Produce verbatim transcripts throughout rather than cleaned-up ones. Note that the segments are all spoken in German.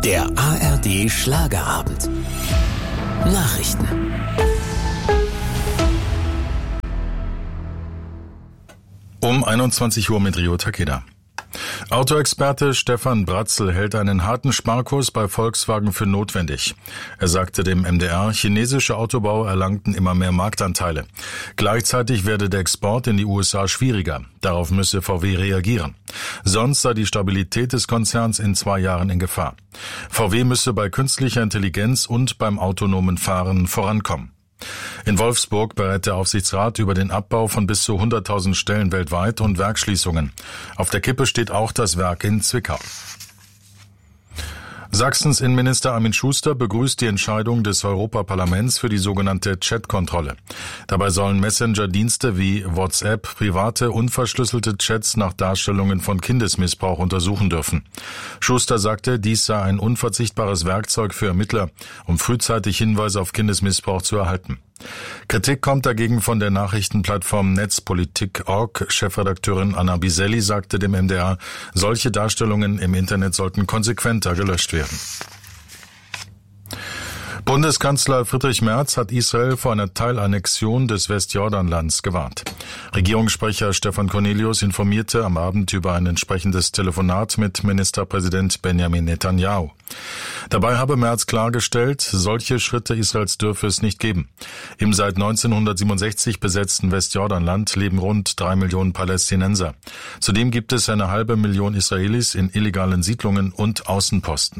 Der A R D Schlagerabend. Nachrichten. Um einundzwanzig Uhr mit Rio Takeda. Autoexperte Stefan Bratzel hält einen harten Sparkurs bei Volkswagen für notwendig. Er sagte dem M D R, chinesische Autobauer erlangten immer mehr Marktanteile. Gleichzeitig werde der Export in die U S A schwieriger. Darauf müsse V W reagieren. Sonst sei die Stabilität des Konzerns in zwei Jahren in Gefahr. V W müsse bei künstlicher Intelligenz und beim autonomen Fahren vorankommen. In Wolfsburg berät der Aufsichtsrat über den Abbau von bis zu hunderttausend Stellen weltweit und Werksschließungen. Auf der Kippe steht auch das Werk in Zwickau. Sachsens Innenminister Armin Schuster begrüßt die Entscheidung des Europaparlaments für die sogenannte Chat-Kontrolle. Dabei sollen Messenger-Dienste wie WhatsApp private, unverschlüsselte Chats nach Darstellungen von Kindesmissbrauch untersuchen dürfen. Schuster sagte, dies sei ein unverzichtbares Werkzeug für Ermittler, um frühzeitig Hinweise auf Kindesmissbrauch zu erhalten. Kritik kommt dagegen von der Nachrichtenplattform Netzpolitik Punkt org. Chefredakteurin Anna Biselli sagte dem M D R, solche Darstellungen im Internet sollten konsequenter gelöscht werden. Bundeskanzler Friedrich Merz hat Israel vor einer Teilannexion des Westjordanlands gewarnt. Regierungssprecher Stefan Cornelius informierte am Abend über ein entsprechendes Telefonat mit Ministerpräsident Benjamin Netanyahu. Dabei habe Merz klargestellt, solche Schritte Israels dürfe es nicht geben. Im seit neunzehnhundertsiebenundsechzig besetzten Westjordanland leben rund drei Millionen Palästinenser. Zudem gibt es eine halbe Million Israelis in illegalen Siedlungen und Außenposten.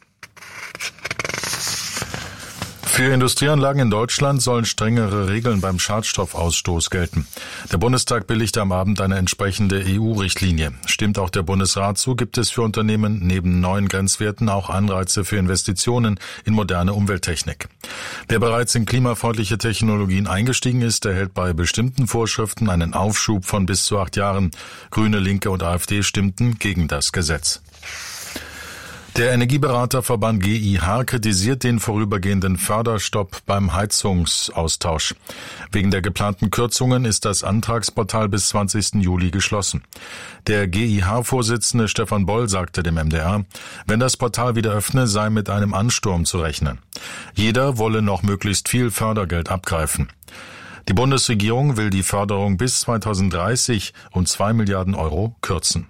Für Industrieanlagen in Deutschland sollen strengere Regeln beim Schadstoffausstoß gelten. Der Bundestag billigte am Abend eine entsprechende E U-Richtlinie. Stimmt auch der Bundesrat zu, gibt es für Unternehmen neben neuen Grenzwerten auch Anreize für Investitionen in moderne Umwelttechnik. Wer bereits in klimafreundliche Technologien eingestiegen ist, erhält bei bestimmten Vorschriften einen Aufschub von bis zu acht Jahren. Grüne, Linke und AfD stimmten gegen das Gesetz. Der Energieberaterverband G I H kritisiert den vorübergehenden Förderstopp beim Heizungsaustausch. Wegen der geplanten Kürzungen ist das Antragsportal bis zwanzigsten Juli geschlossen. Der G I H-Vorsitzende Stefan Boll sagte dem M D R, wenn das Portal wieder öffne, sei mit einem Ansturm zu rechnen. Jeder wolle noch möglichst viel Fördergeld abgreifen. Die Bundesregierung will die Förderung bis zweitausenddreißig um zwei Milliarden Euro kürzen.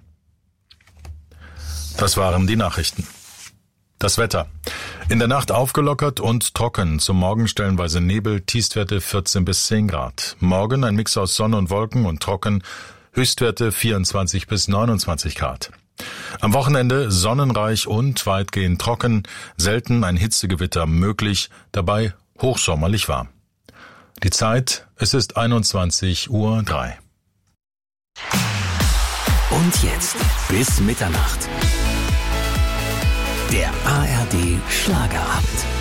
Das waren die Nachrichten. Das Wetter. In der Nacht aufgelockert und trocken. Zum Morgen stellenweise Nebel, Tiefstwerte vierzehn bis zehn Grad. Morgen ein Mix aus Sonne und Wolken und trocken. Höchstwerte vierundzwanzig bis neunundzwanzig Grad. Am Wochenende sonnenreich und weitgehend trocken. Selten ein Hitzegewitter möglich. Dabei hochsommerlich warm. Die Zeit, es ist einundzwanzig Uhr drei. Und jetzt bis Mitternacht. Der A R D Schlagerabend.